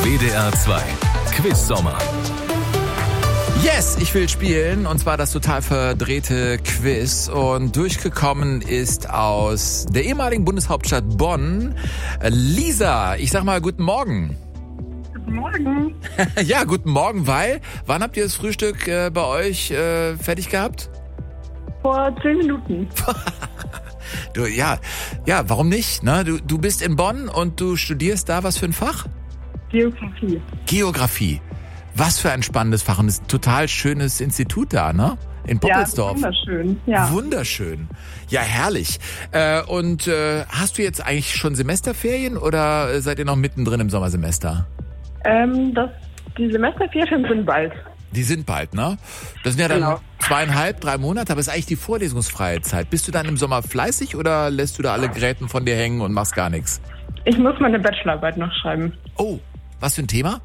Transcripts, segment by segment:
WDR 2 Quiz-Sommer. Yes, ich will spielen, und zwar das total verdrehte Quiz. Und durchgekommen ist aus der ehemaligen Bundeshauptstadt Bonn Lisa. Ich sag mal guten Morgen. Guten Morgen. Ja, guten Morgen, weil, wann habt ihr das Frühstück bei euch fertig gehabt? Vor 10 Minuten. Du, ja, warum nicht? Ne? Du bist in Bonn und du studierst da was für ein Fach? Geografie. Geografie. Was für ein spannendes Fach. Und es ist ein total schönes Institut da, ne? In Poppelsdorf. Ja, wunderschön. Ja. Wunderschön. Ja, herrlich. Und hast du jetzt eigentlich schon Semesterferien oder seid ihr noch mittendrin im Sommersemester? Die Semesterferien sind bald. Die sind bald, ne? Das sind ja dann Genau. 2,5, 3 Monate, aber ist eigentlich die vorlesungsfreie Zeit. Bist du dann im Sommer fleißig oder lässt du da alle Geräten von dir hängen und machst gar nichts? Ich muss meine Bachelorarbeit noch schreiben. Oh, was für ein Thema?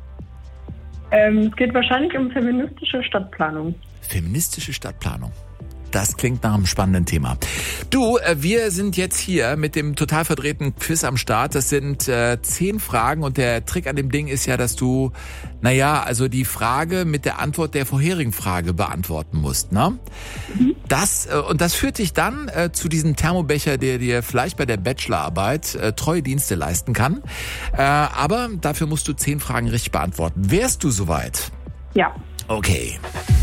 Es geht wahrscheinlich um feministische Stadtplanung. Feministische Stadtplanung. Das klingt nach einem spannenden Thema. Du, wir sind jetzt hier mit dem total verdrehten Quiz am Start. Das sind 10 Fragen und der Trick an dem Ding ist ja, dass du, also die Frage mit der Antwort der vorherigen Frage beantworten musst, ne? Das führt dich dann zu diesem Thermobecher, der dir vielleicht bei der Bachelorarbeit treue Dienste leisten kann. Aber dafür musst du 10 Fragen richtig beantworten. Wärst du soweit? Ja. Okay.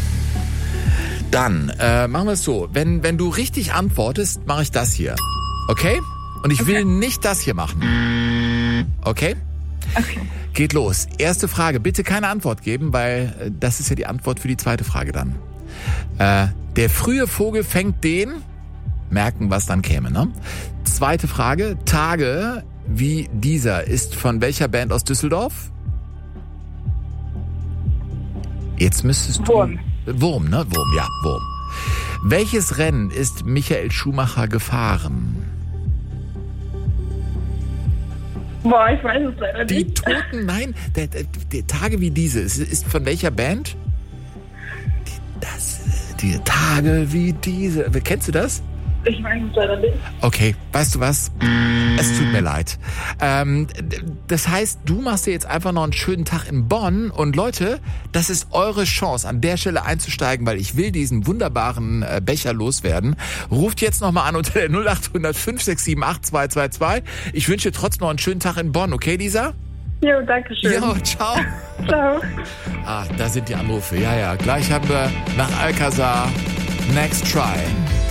Dann machen wir es so. Wenn du richtig antwortest, mache ich das hier. Okay? Und ich will nicht das hier machen. Okay? Okay. Geht los. Erste Frage. Bitte keine Antwort geben, weil das ist ja die Antwort für die zweite Frage dann. Der frühe Vogel fängt den... Merken, was dann käme, ne? Zweite Frage. Tage wie dieser ist von welcher Band aus Düsseldorf? Jetzt müsstest du... Wurm. Wurm, ne? Wurm, ja, Wurm. Welches Rennen ist Michael Schumacher gefahren? Boah, ich weiß es leider Die nicht. Toten, nein, der Tage wie diese, ist von welcher Band? Die Tage wie diese. Kennst du das? Ich weiß es leider nicht. Okay, weißt du was? Es tut mir leid. Das heißt, du machst dir jetzt einfach noch einen schönen Tag in Bonn und Leute, das ist eure Chance, an der Stelle einzusteigen, weil ich will diesen wunderbaren Becher loswerden. Ruft jetzt nochmal an unter der 0800 567 8222. Ich wünsche dir trotzdem noch einen schönen Tag in Bonn, okay, Lisa? Jo, danke schön. Jo, ciao. Ciao. Ah, da sind die Anrufe. Ja, gleich haben wir nach Alcazar Next Try.